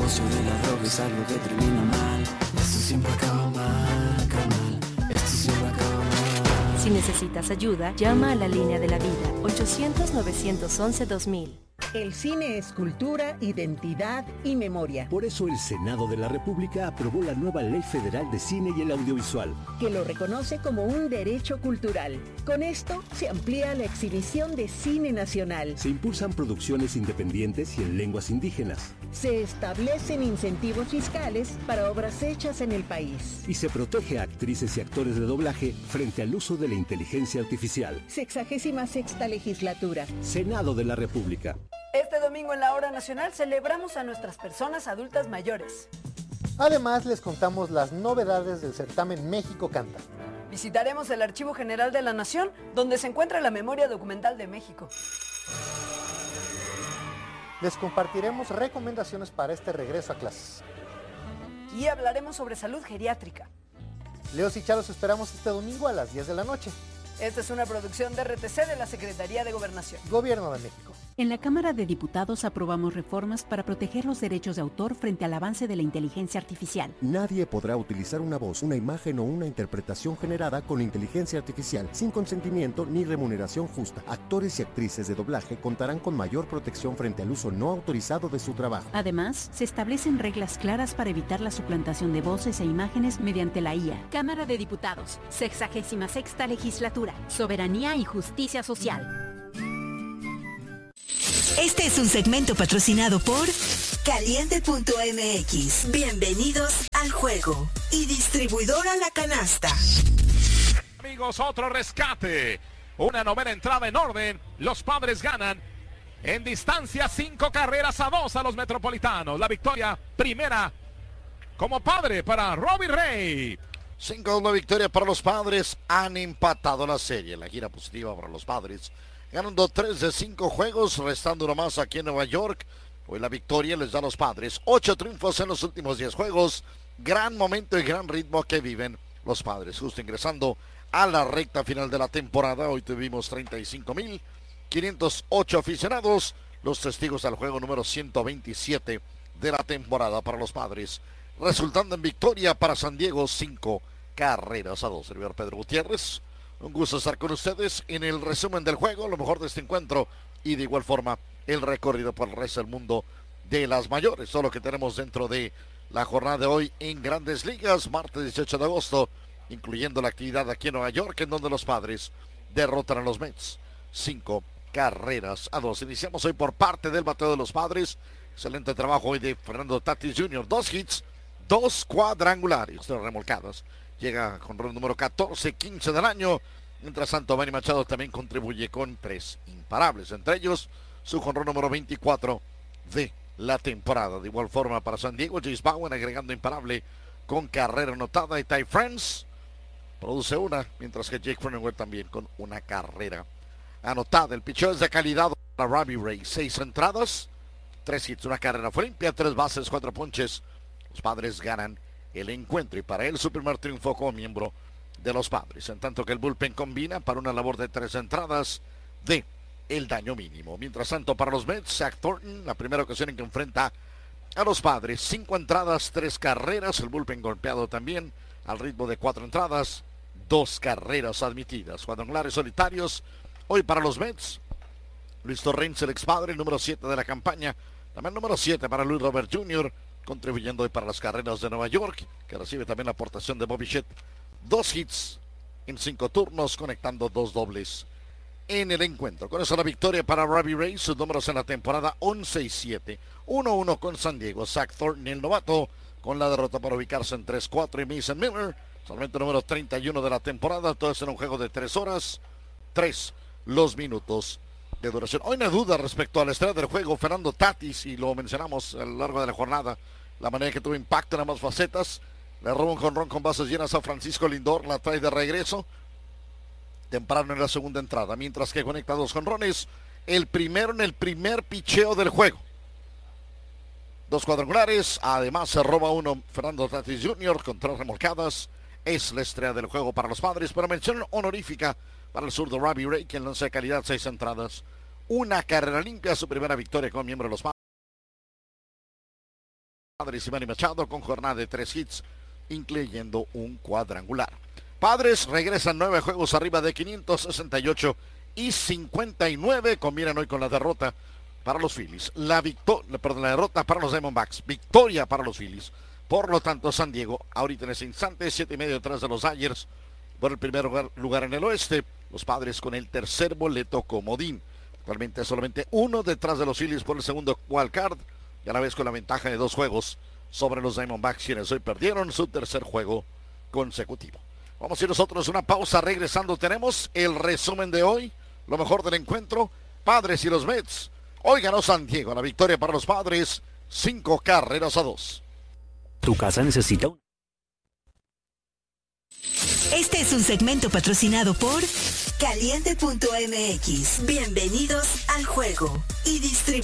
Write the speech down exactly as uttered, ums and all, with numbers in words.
negocio de la droga es algo que termina mal. Esto siempre acaba mal, carnal. Esto siempre acaba mal. Si necesitas ayuda, llama a la línea de la vida, ochocientos, novecientos once, dos mil. El cine es cultura, identidad y memoria. Por eso el Senado de la República aprobó la nueva Ley Federal de Cine y el Audiovisual, que lo reconoce como un derecho cultural. Con esto se amplía la exhibición de cine nacional. Se impulsan producciones independientes y en lenguas indígenas. Se establecen incentivos fiscales para obras hechas en el país. Y se protege a actrices y actores de doblaje frente al uso de la inteligencia artificial. Sexagésima sexta legislatura. Senado de la República. Este domingo en la Hora Nacional celebramos a nuestras personas adultas mayores. Además, les contamos las novedades del certamen México Canta. Visitaremos el Archivo General de la Nación, donde se encuentra la memoria documental de México. Les compartiremos recomendaciones para este regreso a clases. Y hablaremos sobre salud geriátrica. Leos y Charos esperamos este domingo a las diez de la noche. Esta es una producción de R T C de la Secretaría de Gobernación. Gobierno de México. En la Cámara de Diputados aprobamos reformas para proteger los derechos de autor frente al avance de la inteligencia artificial. Nadie podrá utilizar una voz, una imagen o una interpretación generada con inteligencia artificial sin consentimiento ni remuneración justa. Actores y actrices de doblaje contarán con mayor protección frente al uso no autorizado de su trabajo. Además, se establecen reglas claras para evitar la suplantación de voces e imágenes mediante la I A. Cámara de Diputados, sexagésima sexta legislatura, soberanía y justicia social. Este es un segmento patrocinado por Caliente punto M X. Bienvenidos al juego. Y distribuidora La Canasta. Amigos, otro rescate. Una novena entrada en orden. Los Padres ganan en distancia cinco carreras a dos a los Metropolitanos. La victoria primera como padre para Robbie Ray. cinco a uno victoria para los Padres. Han empatado la serie. La gira positiva para los Padres. Ganando tres de cinco juegos, restando uno más aquí en Nueva York. Hoy la victoria les da a los Padres. ocho triunfos en los últimos diez juegos. Gran momento y gran ritmo que viven los Padres. Justo ingresando a la recta final de la temporada. Hoy tuvimos treinta y cinco mil quinientos ocho aficionados. Los testigos al juego número ciento veintisiete de la temporada para los Padres. Resultando en victoria para San Diego, cinco carreras a dos. Servidor Pedro Gutiérrez. Un gusto estar con ustedes en el resumen del juego, lo mejor de este encuentro y de igual forma el recorrido por el resto del mundo de las mayores. Todo lo que tenemos dentro de la jornada de hoy en Grandes Ligas, martes dieciocho de agosto, incluyendo la actividad aquí en Nueva York, en donde los Padres derrotan a los Mets. Cinco carreras a dos. Iniciamos hoy por parte del bateo de los Padres. Excelente trabajo hoy de Fernando Tatis junior Dos hits, dos cuadrangulares, dos remolcadas. Llega con rol número catorce, quince del año. Mientras tanto, Manny Machado también contribuye con tres imparables. Entre ellos, su jonrón número veinticuatro de la temporada. De igual forma para San Diego, Jace Bowen agregando imparable con carrera anotada. Y Ty France produce una, mientras que Jake Cronenworth también con una carrera anotada. El picheo es de calidad para Robbie Ray. Seis entradas, tres hits, una carrera fue limpia, tres bases, cuatro ponches. Los Padres ganan el encuentro y para él su primer triunfo como miembro de los Padres, en tanto que el bullpen combina para una labor de tres entradas de el daño mínimo. Mientras tanto para los Mets, Zach Thornton, la primera ocasión en que enfrenta a los Padres, cinco entradas, tres carreras, el bullpen golpeado también al ritmo de cuatro entradas, dos carreras admitidas, cuadrangulares solitarios hoy para los Mets. Luis Torrens, el ex padre, el número siete de la campaña, también número siete para Luis Robert junior, contribuyendo hoy para las carreras de Nueva York, que recibe también la aportación de Bobby Shett. Dos hits en cinco turnos, conectando dos dobles en el encuentro. Con eso la victoria para Robbie Ray, sus números en la temporada once y siete. uno uno con San Diego. Zach Thornton, el novato, con la derrota para ubicarse en tres cuatro. Y Mason Miller, solamente número treinta y uno de la temporada. Todo es en un juego de tres horas. tres los minutos de duración. Hoy no hay duda respecto a la estrella del juego, Fernando Tatis, y lo mencionamos a lo largo de la jornada, la manera que tuvo impacto en ambas facetas. Le roba un jonrón con bases llenas a Francisco Lindor, la trae de regreso temprano en la segunda entrada, mientras que conecta dos jonrones, el primero en el primer picheo del juego. Dos cuadrangulares, además se roba uno Fernando Tatis junior con tres remolcadas. Es la estrella del juego para los Padres, pero mención honorífica para el zurdo Robbie Ray, quien lanza de calidad seis entradas, una carrera limpia, su primera victoria como miembro de los Padres. Padres y Manny Machado con jornada de tres hits, incluyendo un cuadrangular. Padres regresan nueve juegos arriba de quinientos sesenta y ocho y cincuenta y nueve, combinan hoy con la derrota para los Phillies. La victoria, perdón, la derrota para los Diamondbacks, victoria para los Phillies. Por lo tanto, San Diego, ahorita en ese instante, siete y medio detrás de los Dodgers, por el primer lugar, lugar en el oeste. Los Padres con el tercer boleto comodín. Actualmente solamente uno detrás de los Phillies por el segundo wild card, y a la vez con la ventaja de dos juegos sobre los Diamondbacks, quienes hoy perdieron su tercer juego consecutivo. Vamos a ir nosotros a una pausa. Regresando tenemos el resumen de hoy, lo mejor del encuentro, Padres y los Mets. Hoy ganó San Diego, la victoria para los Padres, cinco carreras a dos. Tu casa necesita un... Este es un segmento patrocinado por Caliente punto M X. Bienvenidos al juego y distribuidor.